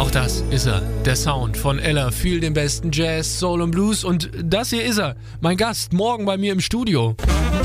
Auch das ist er, der Sound von Ella, viel den besten Jazz, Soul und Blues. Und das hier ist er, mein Gast, morgen bei mir im Studio.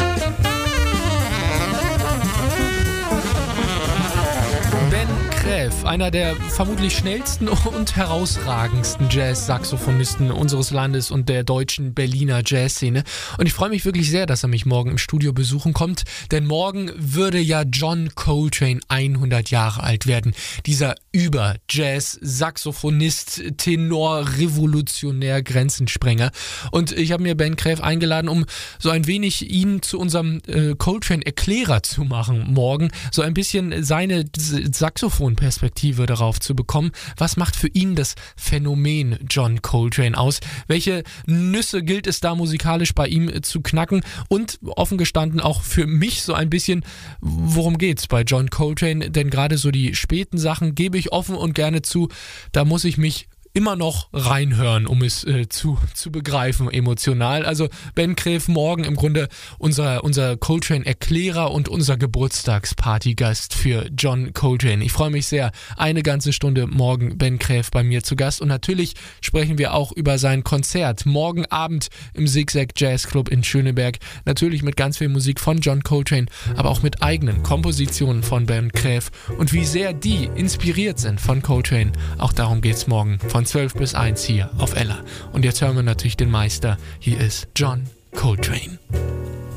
Ben Kräf, einer der vermutlich schnellsten und herausragendsten Jazz-Saxophonisten unseres Landes und der deutschen Berliner Jazzszene. Und ich freue mich wirklich sehr, dass er mich morgen im Studio besuchen kommt, denn morgen würde ja John Coltrane 100 Jahre alt werden. Dieser Über-Jazz-Saxophonist, Tenor, Revolutionär, Grenzensprenger. Und ich habe mir Ben Kräf eingeladen, um so ein wenig ihn zu unserem Coltrane-Erklärer zu machen morgen. So ein bisschen seine Saxophonperspektive darauf zu bekommen. Was macht für ihn das Phänomen John Coltrane aus? Welche Nüsse gilt es da musikalisch bei ihm zu knacken? Und offen gestanden auch für mich so ein bisschen, worum geht's bei John Coltrane? Denn gerade so die späten Sachen gebe ich offen und gerne zu, da muss ich mich immer noch reinhören, um es zu begreifen emotional. Also Ben Kräf morgen im Grunde unser Coltrane-Erklärer und unser Geburtstagspartygast für John Coltrane. Ich freue mich sehr. Eine ganze Stunde morgen Ben Kräf bei mir zu Gast. Und natürlich sprechen wir auch über sein Konzert morgen Abend im Zigzag Jazz Club in Schöneberg. Natürlich mit ganz viel Musik von John Coltrane, aber auch mit eigenen Kompositionen von Ben Kräf. Und wie sehr die inspiriert sind von Coltrane. Auch darum geht's morgen von 12 bis 1 hier auf Ella. Und jetzt hören wir natürlich den Meister. Hier ist John Coltrane.